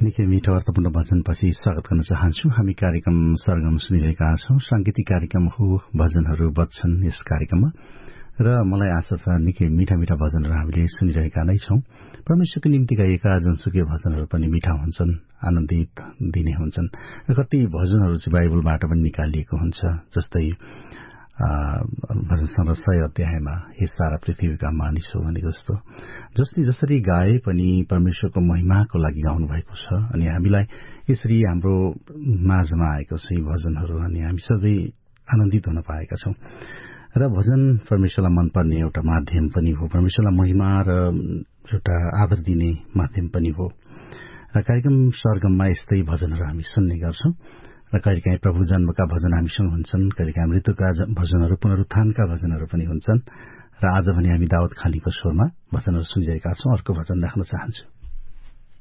निकै मिठो अर्थपूर्ण भजनपछि स्वागत गर्न चाहन्छु। हामी कार्यक्रम सरगम सुनिरहेका छौं। सांगीतिक कार्यक्रम हो, भजनहरू बज्छन् यस कार्यक्रममा र मलाई आशा छ निकै मिठा मिठा भजनहरू हामीले सुनिरहेका नै छौं। परमेश्वरको निम्ति गाइएका जुनसुकै भजनहरू पनि मिठा हुन्छन्, आनन्दित दिने हुन्छन् र कति भजनहरू चाहिँ बाइबलबाट पनि निकालिएको हुन्छ। जस्तै भजन संग्रह 100 अध्यायमा हे सारा पृथ्वीका मानिस हो भनेको जस्तो जसले जसरी गाए पनि परमेश्वरको महिमाको लागि गाउनु भएको छ। अनि हामीलाई यसरी हाम्रो माझमा आएको छ यी भजनहरू, अनि हामी सधैँ आनन्दित हुन पाएका छौं। र भजन परमेश्वरलाई मनपर्ने एउटा माध्यम पनि हो, परमेश्वरलाई महिमा र एउटा आदर दिने माध्यम पनि हो। र कार्यक्रम सरगममा यस्तै भजनहरू हामी सुन्ने गर्छौं र कहिलेकाहीँ प्रभु जन्मका भजन हामीसँग हुन्छन्, कहिलेकाहीँ मृत्युका भजनहरू, पुनरुत्थानका भजनहरू पनि हुन्छन्। र आज भने हामी दाउद खानीको स्वरमा भजनहरू सुनिरहेका छौं। अर्को भजन राख्न चाहन्छु।